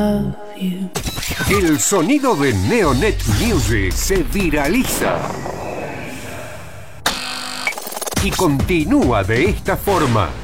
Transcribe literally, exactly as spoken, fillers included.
El sonido de Neonet Music se viraliza y continúa de esta forma.